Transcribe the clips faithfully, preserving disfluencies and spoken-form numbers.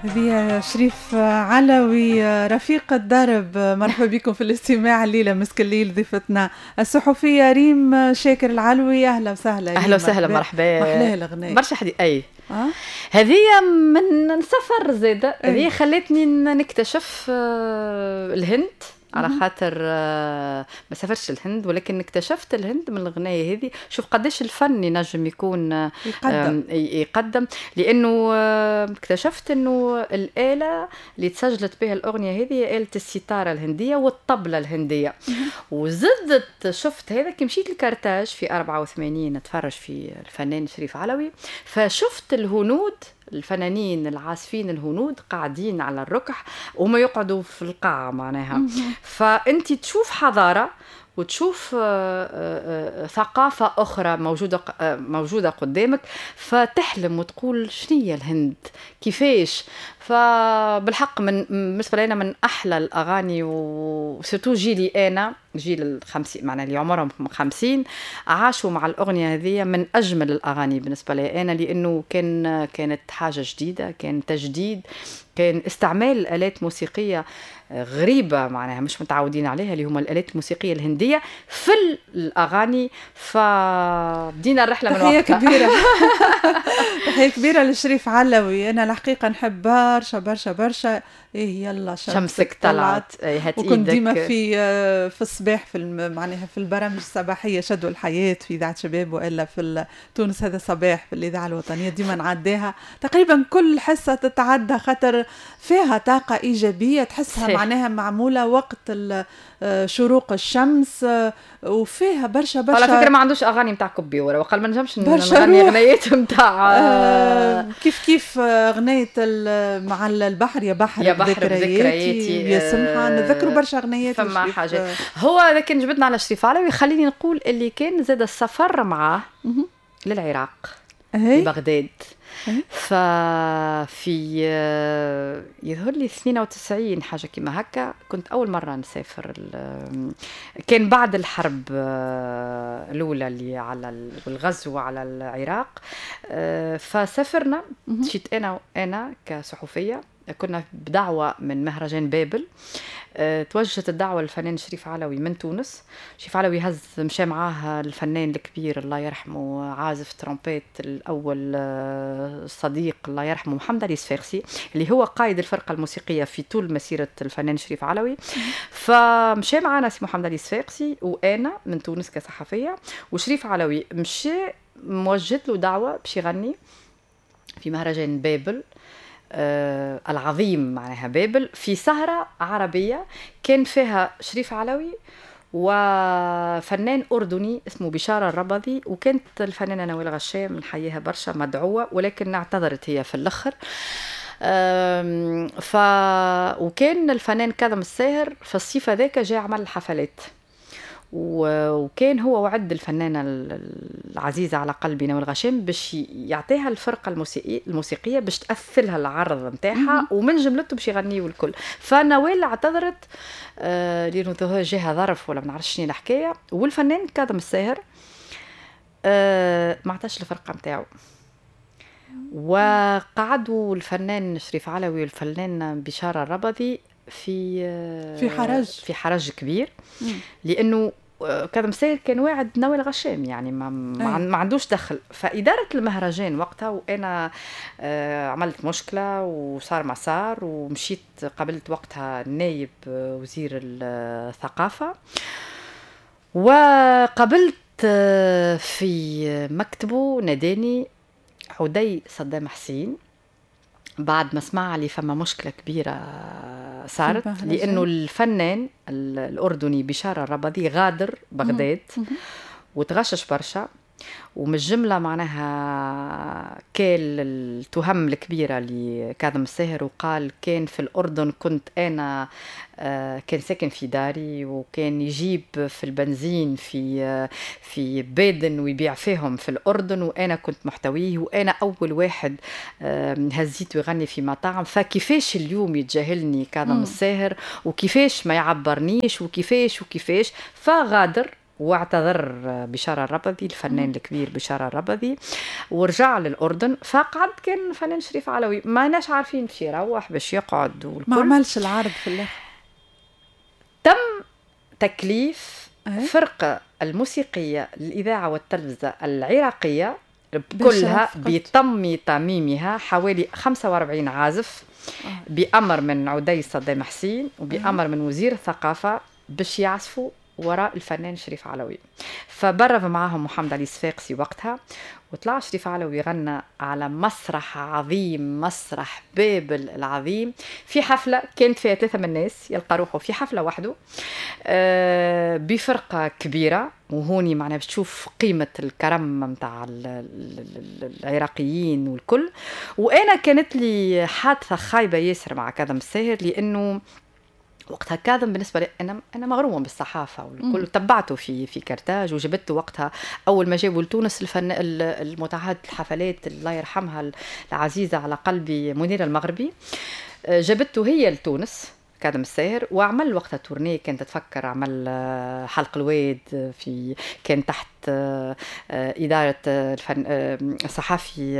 هذه شريف علوي رفيق الدرب، مرحبا بكم في الاستماع الليلة. مسك الليل ضيفتنا الصحفية ريم شاكر العلوي. أهلا وسهلا. أهلا وسهلا. مرحبا. محلاها الأغنية برشا حدي أي أه؟ هذه من سفر زادة. هذه خلتني نكتشف الهند على خاطر ما سافرتش الهند، ولكن اكتشفت الهند من الغناية هذه. شوف قديش الفن ينجم يكون يقدم, يقدم لأنه اكتشفت أنه الآلة اللي تسجلت بها الأغنية هذه هي آلة الستارة الهندية والطبلة الهندية. وزدت شفت هذا كي مشيت الكارتاج في أربعة وثمانين اتفرج في الفنان شريف علوي، فشفت الهنود الفنانين العازفين الهنود قاعدين على الركح وما يقعدوا في القاعة معناها. فأنت تشوف حضارة وتشوف ثقافة أخرى موجودة موجودة قدامك، فتحلم وتقول شنية الهند كيفاش. فبالحق من بالنسبة لنا من أحلى الأغاني، وسيرتو جيلي أنا جيل الخمسين معنا اللي عمرهم خمسين عاشوا مع الأغنية هذه من أجمل الأغاني بالنسبة لي أنا، لأنه كان كانت حاجة جديدة، كان تجديد، كان استعمال الآلات موسيقية غريبة معناها مش متعودين عليها، اللي هم الآلات الموسيقية الهندية في الأغاني. فبدينا الرحلة من وقتها. تحية كبيرة تحية كبيرة لشريف علوي. أنا الحقيقة نحب برشا برشا برشا. إيه يلا شمسك, شمسك طلعت. وكنت ديما في في الصباح في معناها في البرامج الصباحية شدوا الحياة في إذاعة شباب، وإلا في تونس هذا صباح في الإذاعة الوطنية. ديما نعديها تقريبا كل حصة تتعدى، خاطر فيها طاقة إيجابية تحسها معناها معمولة وقت شروق الشمس، وفيها برشا برشا. على فكرة ما عندوش أغاني متاع كوبي ولا وقال ما نجمش نغني أغنيات متاع آه كيف كيف أغنية مع البحر يا بحر يا بحر بذكرياتي يا سمحة. نذكروا برشا أغنيات فما حاجة. هو هذا كان جبتنا على شريف علوي. خليني نقول اللي كان زاد السفر معاه للعراق لبغداد. ففي يظهر لي اثنين وتسعين حاجة كما هكا كنت أول مرة نسافر. كان بعد الحرب الأولى اللي على الغزو على العراق. فسافرنا مشيت أنا وأنا كصحفية، كنا بدعوة من مهرجان بابل. أه، توجهت الدعوة للفنان شريف علوي من تونس. شريف علوي هز مشى معاه الفنان الكبير الله يرحمه عازف ترومبيت الأول أه، صديق الله يرحمه محمد علي الصفاقسي، اللي هو قائد الفرقة الموسيقية في طول مسيرة الفنان شريف علوي. فمشى معنا سي محمد علي الصفاقسي وأنا من تونس كصحفية، وشريف علوي مشى موجهت له دعوة باش يغني في مهرجان بابل آه العظيم معناها بابل، في سهرة عربية كان فيها شريف علوي وفنان أردني اسمه بشارة الربضي، وكانت الفنانة نوال غشام نحييها برشا مدعوة، ولكن اعتذرت هي في الآخر. ف وكان الفنان كاظم الساهر في الصيف ذاك جاء عمل الحفلات، وكان هو وعد الفنانة العزيزة على قلبي نوال غشام باش يعطيها الفرقة الموسيقية الموسيقية باش تأثلها العرض متاعها، ومن جملته باش يغنيوا الكل. فنوال اعتذرت آه لأنه جاها ظرف ولا ما نعرفش شنو الحكاية، والفنان كاظم الساهر آه ما عطاش الفرقة متاعو. وقعدوا الفنان شريف علوي والفنان بشارة الربضي في في حرج في حرج كبير، لأنه كاظم الساهر كان واعد نوال غشام يعني ما, ما عندوش دخل. فإدارة المهرجان وقتها وأنا عملت مشكلة وصار ما صار، ومشيت قابلت وقتها نائب وزير الثقافة، وقابلت في مكتبه ناداني عدي صدام حسين بعد ما سمع لي فما مشكلة كبيرة صارت، لأنه الفنان الأردني بشارة الربضي غادر بغداد وتغشش برشا، ومن الجملة معناها كال التهم الكبيرة لكاظم الساهر، وقال كان في الأردن كنت أنا آه كان ساكن في داري، وكان يجيب في البنزين في آه في بادن ويبيع فيهم في الأردن، وأنا كنت محتويه، وأنا أول واحد آه هزيت ويغني في مطاعم. فكيفاش اليوم يتجاهلني كاظم الساهر، وكيفاش ما يعبرنيش، وكيفاش وكيفاش فغادر واعتذر بشارة الربذي الفنان الكبير بشارة الربذي ورجع للأردن. فقعد كان فنان شريف علوي ما ناش عارفين باش يروح باش يقعد والكل. ما عملش العرض في الآخر. تم تكليف فرقة الموسيقية للإذاعة والتلفزة العراقية كلها بتم تميمها حوالي خمسة وأربعين عازف بأمر من عدي صدام حسين وبأمر من وزير الثقافة باش يعزفوا وراء الفنان شريف علوي. فبرف معاهم محمد علي صفاقسي وقتها وطلع شريف علوي غنى على مسرح عظيم مسرح بابل العظيم في حفلة كانت فيها ثلاثة من الناس يلقى روحه في حفلة وحده أه بفرقة كبيرة. وهوني معنا بتشوف قيمة الكرم متاع العراقيين والكل. وأنا كانت لي حادثة خايبة ياسر مع كاظم الساهر لأنه وقتها كاظم بالنسبه لي انا انا مغرومه بالصحافه والكل تبعته في في كرتاج وجبته وقتها اول ما جابوا لتونس الفن المتعهد الحفلات الله يرحمها العزيزه على قلبي منيره المغربي جبته هي لتونس كاظم الساهر وعمل وقتها تورنيه كانت تفكر عمل حلق الواد في كان تحت إدارة الفن الصحافي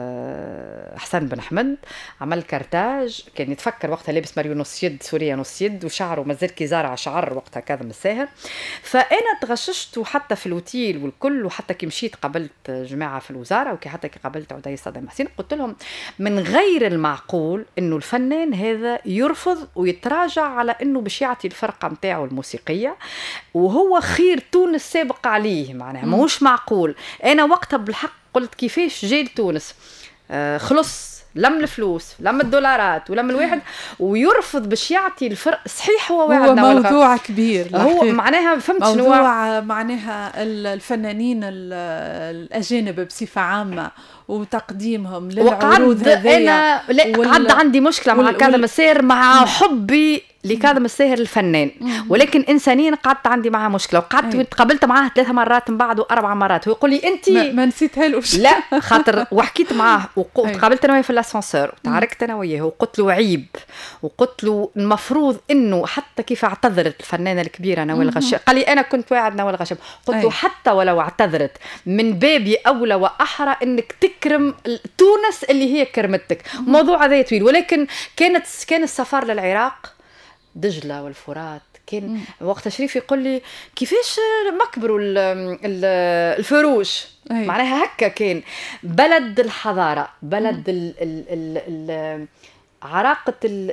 حسن بن حمد عمل كرتاج كان يتفكر وقتها لابس ماريو نص يد سوريا نص يد وشعره مازال كي زارع شعر وقتها كاظم الساهر. فأنا تغششت حتى في الوتيل والكل وحتى كي مشيت قابلت جماعة في الوزارة وكي حتى كي قابلت عدي صدام حسين قلت لهم من غير المعقول إنه الفنان هذا يرفض ويتراجع على إنه باش يعطي الفرقة متاعه الموسيقية وهو خير تونس سابق عليه معناها ماهوش معقول. أنا وقتها بالحق قلت كيفاش جاي لتونس آه خلص لم الفلوس لم الدولارات ولم الواحد ويرفض باش يعطي الفرق صحيح هو وعدنا هو موضوع كبير هو معناها فهمت شنو موضوع معناها الفنانين الأجانب بصفة عامة وتقديمهم للعروض هذه. أنا لا وال... قعد عندي مشكلة مع كاظم وال... الساهر مع مم. حبي لكاظم الساهر الفنان مم. ولكن إنسانيا قعدت عندي معها مشكلة وقعدت تقابلت معاه ثلاث مرات من بعد وأربع مرات ويقول لي أنت ما, ما نسيتها له لا خاطر وحكيت معاه وقابلت أنا وياه في الأسانسير وتعاركت أنا وياه وقلت له عيب وقلت له المفروض إنه حتى كيف اعتذرت الفنانة الكبيرة نوال غشام قال لي أنا كنت واعد نوال غشام قلت له حتى ولو اعتذرت من بابي أولى وأحرى إنك تكرم تونس اللي هي كرمتك. موضوع هذا طويل ولكن كانت كان السفر للعراق دجلة والفرات كان وقت شريف يقول لي كيفاش مكبروا الفروش معناها هكا كان بلد الحضارة بلد ال ال ال ال عراقة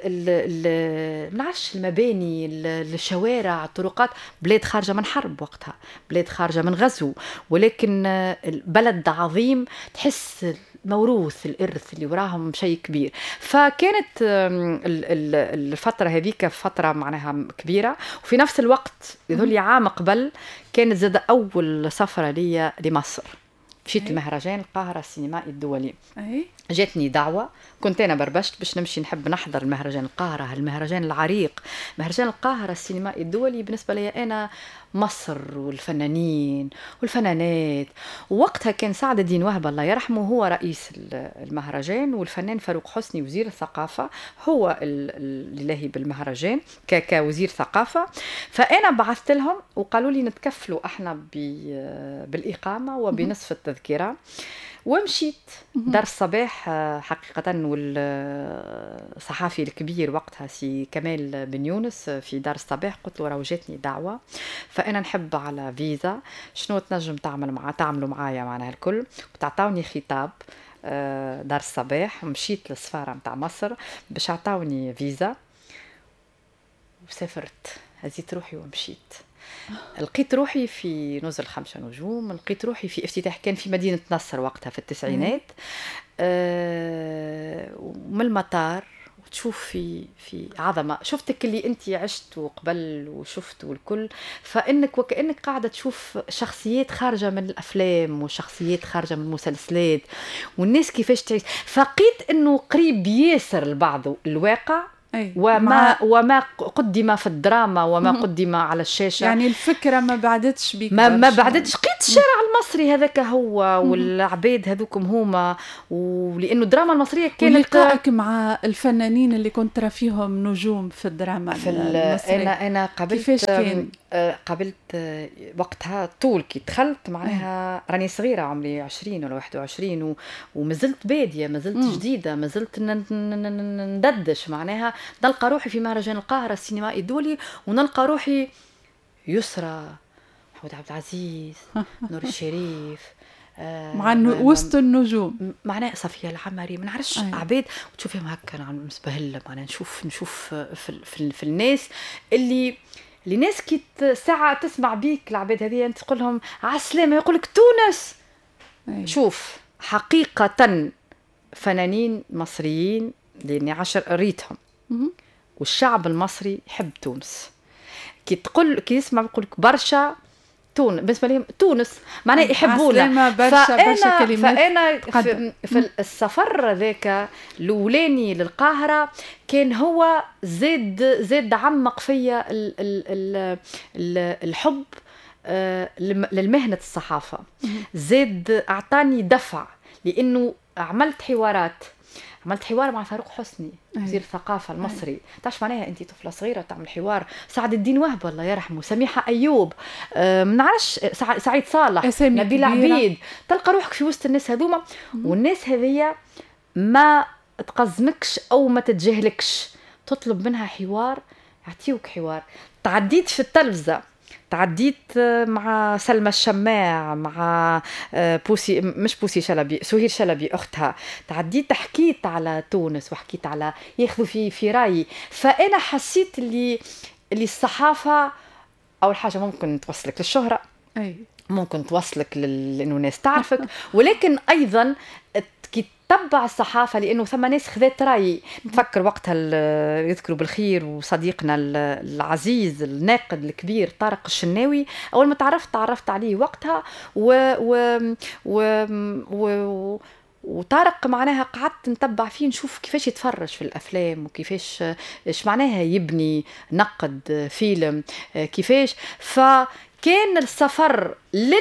النعش المباني الشوارع الطرقات بلاد خارجة من حرب وقتها بلاد خارجة من غزو ولكن بلد عظيم تحس موروث الإرث اللي وراهم شيء كبير. فكانت الفترة هذيك فترة معناها كبيرة وفي نفس الوقت يظل لي عام قبل كانت زاد أول سفرة لي لمصر مشيت المهرجان القاهرة السينمائي الدولي. أي. جاتني دعوة كنت أنا بربشت باش نمشي نحب نحضر المهرجان القاهرة المهرجان العريق مهرجان القاهرة السينمائي الدولي بالنسبة لي أنا مصر والفنانين والفنانات. ووقتها كان سعد الدين وهب الله يرحمه هو رئيس المهرجان والفنان فاروق حسني وزير الثقافة هو اللي بالمهرجان كوزير ثقافة. فأنا بعثت لهم وقالوا لي نتكفلوا احنا بالإقامة وبنصف التذكرة ومشيت دار الصباح حقيقة والصحافي الكبير وقتها سي كمال بن يونس في دار الصباح قلت له روجتني دعوة فأنا نحب على فيزا شنو تنجم تعمل مع تعملوا معايا معنا الكل وتعطوني خطاب دار الصباح. مشيت للسفارة متاع مصر باش عطاوني فيزا وسافرت هزيت روحي ومشيت. لقيت روحي في نزل خمسة نجوم لقيت روحي في افتتاح كان في مدينة نصر وقتها في التسعينات أه ومن المطار وتشوف في في عظمة شفتك اللي انت عشت وقبل وشفت والكل فإنك وكأنك قاعدة تشوف شخصيات خارجة من الأفلام وشخصيات خارجة من المسلسلات والناس كيفاش تعيش. فقيت إنه قريب ياسر البعض الواقع أي. وما مع... وما قدم في الدراما وما قدم على الشاشة. يعني الفكرة ما بعدتش بيك ما, ما بعدتش قيت الشارع المصري هذاك هو والعباد هذوكم هما، ولأنه الدراما المصرية كانت. ولقائك مع الفنانين اللي كنت ترى فيهم نجوم في الدراما في المصرية أنا أنا قابلت كيفاش كان؟ قابلت وقتها طول كي دخلت معناها راني صغيرة عمري عشرين ولا واحد وعشرين و... ومازلت بادية مازلت مم. جديدة مازلت نددش معناها نلقى روحي في مهرجان القاهرة السينمائي الدولي ونلقى روحي يسرى محمود عبد العزيز نور الشريف آه مع وسط النجوم معناها صفية العمري ما نعرفش عباد وتشوفهم هكا نعم مسبهلة معناها نشوف نشوف في, في, في الناس اللي اللي ناس كي ساعة تسمع بيك العباد هذه انت تقول لهم على السلامة يقول لك تونس. أي. شوف حقيقة فنانين مصريين لاني عشر قريتهم والشعب المصري يحب تونس. كي تقول كي يسمع يقول لك برشا تونس بالنسبه لهم تونس معناه يحبونا. برشا فأنا برشا كلمات فانا في, في السفر ذاك الاولاني للقاهره كان هو زاد زاد عمق فيا ال ال ال الحب للمهنه الصحافه، زاد اعطاني دفع لانه عملت حوارات عملت حوار مع فاروق حسني وزير الثقافة المصري. تعرف معناها أنت طفلة صغيرة تعمل حوار سعد الدين وهب الله يرحمه سميحة أيوب ما نعرفش سعيد صالح نبيل عبيد تلقى روحك في وسط الناس هذوما والناس هذية ما تقزمكش أو ما تتجاهلكش تطلب منها حوار يعطيوك حوار. تعديت في التلفزة تعديت مع سلمى الشماع مع بوسي مش بوسي شلبي سهير شلبي أختها تعديت حكيت على تونس وحكيت على ياخذوا في في رأيي. فأنا حسيت اللي اللي الصحافة أول حاجة ممكن توصلك للشهرة أي. ممكن توصلك لأنه الناس تعرفك ولكن أيضا كي تتبع الصحافة لأنه ثم ناس خذت رأيي. نفكر وقتها يذكروا بالخير وصديقنا العزيز الناقد الكبير طارق الشناوي أول ما تعرفت تعرفت عليه وقتها و و و, و وطارق معناها قعدت نتبع فيه نشوف كيفاش يتفرج في الأفلام وكيفاش ايش معناها يبني نقد فيلم كيفاش. ف كان السفر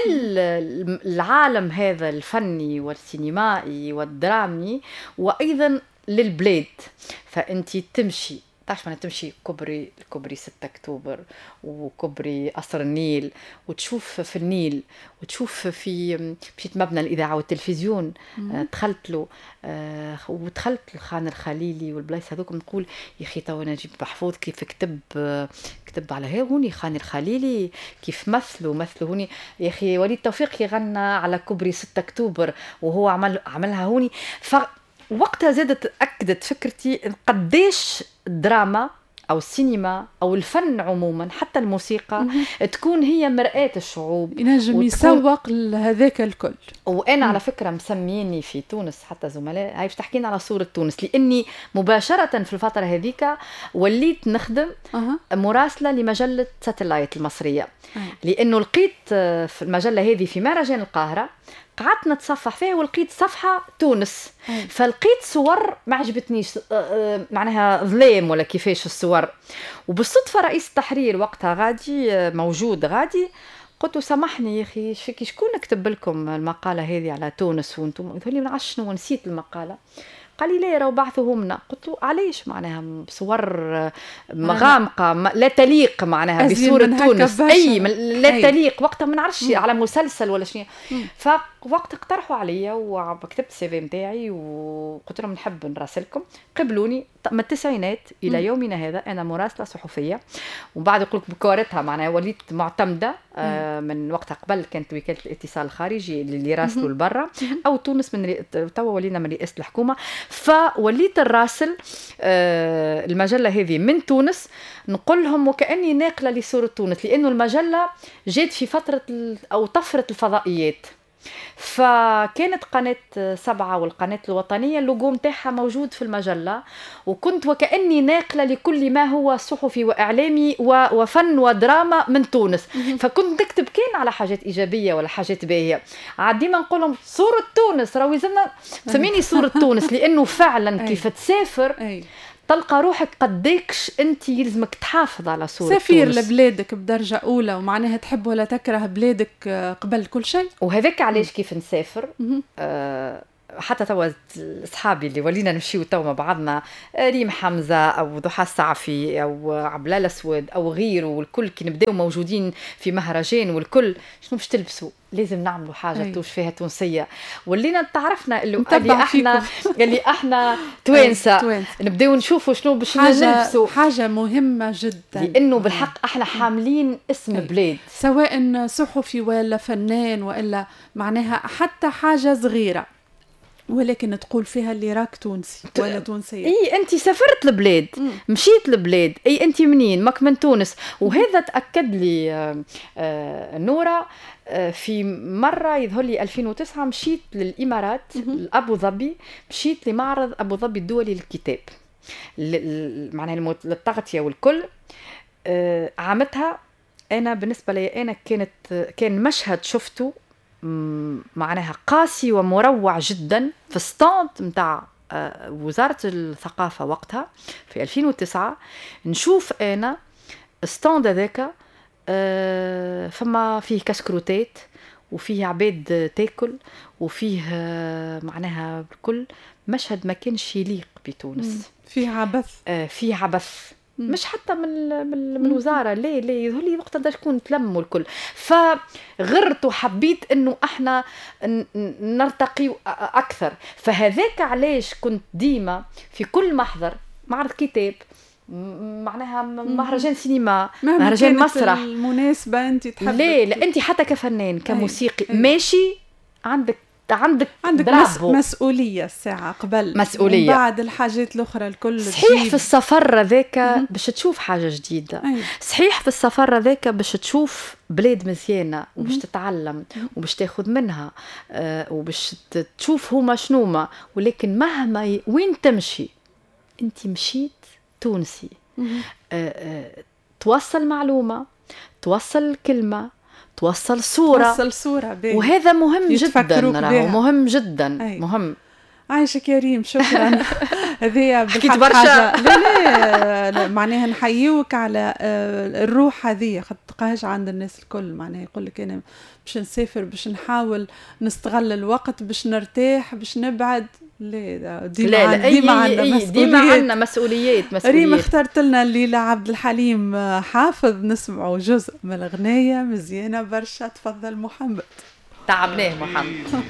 للعالم هذا الفني والسينمائي والدرامي وأيضا للبلاد. فأنت تمشي تعرف أنا تمشي كوبري الكوبري ستة أكتوبر وكوبري قصر النيل وتشوف في النيل وتشوف في مشيت مبنى الإذاعة والتلفزيون آه دخلت له آه ودخلت الخان الخليلي والبلايص هذوك نقول يا أخي تو أنا جيب محفوظ كيف كتب آه كتب على ها هوني خان الخليلي كيف مثلوا مثلوا هوني يا أخي وليد توفيق يغنى على كوبري ستة أكتوبر وهو عمل عملها هوني. ف وقتها زادت أكدت فكرتي قديش الدراما أو السينما أو الفن عموما حتى الموسيقى تكون هي مرآة الشعوب ينجم يسوق لهذاك الكل. وأنا على فكرة مسميني في تونس حتى زملاء هاي باش تحكينا على صورة تونس لأني مباشرة في الفترة هذيك وليت نخدم مراسلة لمجلة ساتلايت المصرية لأنه لقيت في المجلة هذه في مهرجان القاهرة قعدت نتصفح فيها ولقيت صفحة تونس أي. فلقيت صور ما عجبتنيش معناها ظلام ولا كيفاش الصور وبالصدفة رئيس التحرير وقتها غادي موجود غادي قلت سامحني يا أخي شكي شكون كتب لكم المقالة هذه على تونس وانتم قلت لي من عش شنو نسيت المقالة قال لي لا راهو بعثوهمنا قلت له علاش معناها صور مغامقه لا تليق معناها بصوره تونس اي لا تليق وقتها ما نعرفش على مسلسل ولا شنو. فوقت اقترحوا عليا وكتبت السي في نتاعي وقلت لهم نحب نراسلكم قبلوني من التسعينات الى يومنا هذا انا مراسله صحفيه وبعد يقول لك بكورتها معناها وليت معتمده آه من وقتها قبل كانت وكاله الاتصال الخارجي اللي يراسلوا لبرا او تونس من توا ولينا من رئاسه الحكومه. فوليت الراسل آه المجله هذه من تونس نقول لهم وكاني ناقله لصوره تونس لانه المجله جات في فتره او طفره الفضائيات. فكانت قناة سبعة والقناة الوطنية اللوجو متاعها موجود في المجلة وكنت وكأني ناقلة لكل ما هو صحفي وإعلامي وفن ودراما من تونس. فكنت نكتب كان على حاجات إيجابية ولا حاجات باهية عاد ديما نقولهم صورة تونس راهو يلزمنا سميني صورة تونس لأنه فعلا كيف تسافر تلقى روحك قديكش انت يلزمك تحافظ على صورة سفير تونس. لبلادك بدرجة أولى، ومعناها تحب ولا تكره بلادك قبل كل شيء. وهذاك علاش كيف نسافر آه حتى توا اصحابي اللي ولينا نمشيو توا مع بعضنا، ريم حمزه او ضحى السعفي او عبلال الاسود او غيره، والكل كي نبداو موجودين في مهرجان والكل شنو باش تلبسوا، لازم نعملوا حاجه توش فيها تونسيه. ولينا تعرفنا اللي اللي احنا اللي احنا توانسه نبداو نشوفوا شنو باش نلبسوا. حاجه مهمه جدا، لانه بالحق احنا حاملين اسم أي. بلاد، سواء صحفي ولا فنان ولا معناها حتى حاجه صغيره ولكن تقول فيها اللي راك تونسي ولا تونسية. اي انت سافرت البلاد، مشيت البلاد، اي انت منين؟ ماك من تونس. وهذا تاكد لي آآ آآ نورا آآ في مره يظهر لي ألفين وتسعة مشيت للامارات لابو ظبي، مشيت لمعرض ابو ظبي الدولي للكتاب معناها للتغطيه والكل. عامتها انا بالنسبه لي انا كانت كان مشهد شفته معناها قاسي ومروع جدا في ستاند متاع وزارة الثقافة وقتها في ألفين وتسعة. نشوف أنا ستاند ذاك فما فيه كسكروتات وفيه عباد تاكل وفيه معناها بكل مشهد ما كانش يليق بتونس، فيه عبث فيه عبث مش حتى من من الوزاره، ليه ليه يظهر لي وقتها شكون تلم والكل. فغرت وحبيت انه احنا نرتقي اكثر. فهذاك علاش كنت ديما في كل محضر معرض كتاب معناها مهرجان سينما مهرجان مسرح المناسبه انت تحب ليه لا انت حتى كفنان كموسيقي أي. ماشي عندك عندك عندك مس... مسؤولية الساعة قبل مسؤولية بعد الحاجات الأخرى الكل. صحيح جديد. في السفر ذاك باش تشوف حاجة جديدة أي. صحيح في السفر ذاك باش تشوف بلاد مزيانة وباش تتعلم وباش تاخذ منها آه وباش تشوف هما شنوما، ولكن مهما ي... وين تمشي انت مشيت تونسي آه آه توصل معلومة، توصل كلمة، توصل صورة، توصل صورة بيه. وهذا مهم جدا، مهم جدا أي. مهم. عايشة كريم شكرا. هذه حكيت برشا. لا لا, لا معناها نحيوك على الروح هذه، خد تلقاهاش عند الناس الكل. معناها يقول لك انا باش نسافر باش نحاول نستغل الوقت باش نرتاح باش نبعد. لا ديما لا لا ديما عندنا مسؤوليات، ديما عندنا مسؤوليات مسؤوليات. ريم اخترت لنا الليلة عبد الحليم حافظ، نسمعوا جزء من الأغنية مزيانة برشا. تفضل محمد. تعبناه محمد.